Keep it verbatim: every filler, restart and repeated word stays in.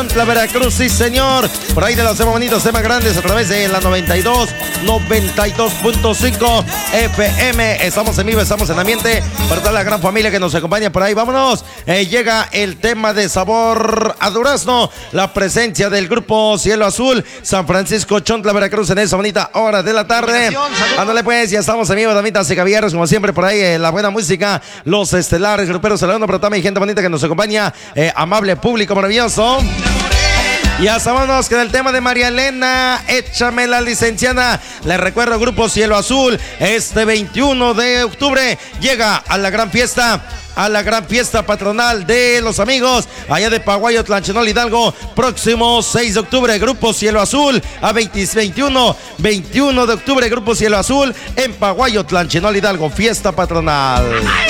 La Veracruz, sí señor, por ahí de los temas bonitos, temas grandes a través de la noventa y dos, noventa y dos punto cinco F M. Estamos en vivo, estamos en ambiente para toda la gran familia que nos acompaña por ahí. Vámonos, eh, llega el tema de sabor a durazno, la presencia del grupo Cielo Azul, San Francisco Chontla, Veracruz, en esa bonita hora de la tarde. Ándale pues, ya estamos en vivo, damitas y caballeros, como siempre por ahí, eh, la buena música, los estelares, gruperos, saludando, pero también gente bonita que nos acompaña, eh, amable público maravilloso. Y hasta vámonos con el tema de María Elena, échame la licenciada. Les recuerdo, grupo Cielo Azul, este veintiuno de octubre llega a la gran fiesta, a la gran fiesta patronal de los amigos allá de Paguayo, Tlanchenol, Hidalgo. Próximo seis de octubre, grupo Cielo Azul, a veinte, veintiuno, veintiuno de octubre, grupo Cielo Azul en Paguayo, Tlanchenol, Hidalgo, fiesta patronal.